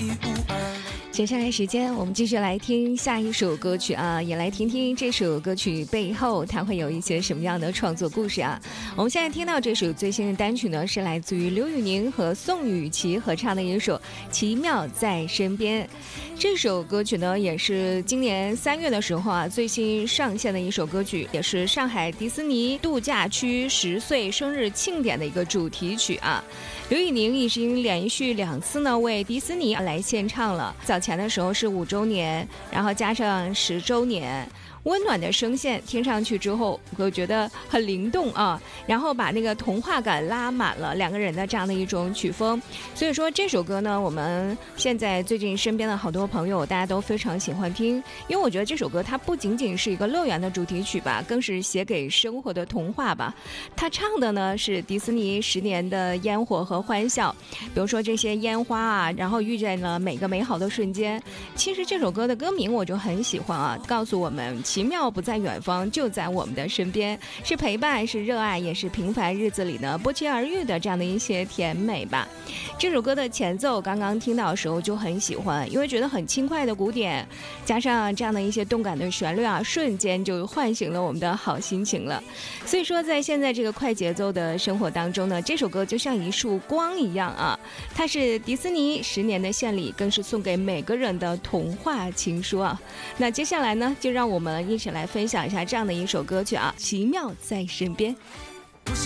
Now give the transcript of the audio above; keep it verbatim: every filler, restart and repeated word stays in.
一无二。 接下来时间我们继续来听下一首歌曲啊，也来听听这首歌曲背后它会有一些什么样的创作故事啊。我们现在听到这首最新的单曲呢，是来自于刘宇宁和宋雨琦合唱的一首《奇妙在身边》。这首歌曲呢，也是今年三月的时候啊最新上线的一首歌曲，也是上海迪士尼度假区十岁生日庆典的一个主题曲啊。刘宇宁已经连续两次呢为迪士尼来献唱了，早前的时候是五周年，然后加上十周年。温暖的声线听上去之后，我觉得很灵动啊，然后把那个童话感拉满了两个人的这样的一种曲风。所以说这首歌呢，我们现在最近身边的好多朋友大家都非常喜欢听，因为我觉得这首歌它不仅仅是一个乐园的主题曲吧，更是写给生活的童话吧。他唱的呢是迪士尼十年的烟火和欢笑，比如说这些烟花啊，然后遇见了每个美好的瞬间。其实这首歌的歌名我就很喜欢啊，告诉我们奇妙不在远方，就在我们的身边，是陪伴，是热爱，也是平凡日子里呢不期而遇的这样的一些甜美吧。这首歌的前奏刚刚听到的时候就很喜欢，因为觉得很轻快的鼓点，加上这样的一些动感的旋律啊，瞬间就唤醒了我们的好心情了。所以说在现在这个快节奏的生活当中呢，这首歌就像一束光一样啊，它是迪士尼十年的献礼，更是送给每个人的童话情书啊。那接下来呢，就让我们一起来分享一下这样的一首歌曲啊，奇妙在身边。